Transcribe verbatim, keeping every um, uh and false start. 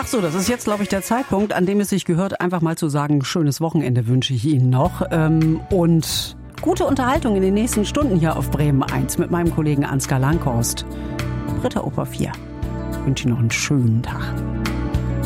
Ach so, das ist jetzt, glaube ich, der Zeitpunkt, an dem es sich gehört, einfach mal zu sagen, schönes Wochenende wünsche ich Ihnen noch. Ähm, und gute Unterhaltung in den nächsten Stunden hier auf Bremen eins mit meinem Kollegen Ansgar Langhorst. Britta Oper vier. Ich wünsche Ihnen noch einen schönen Tag.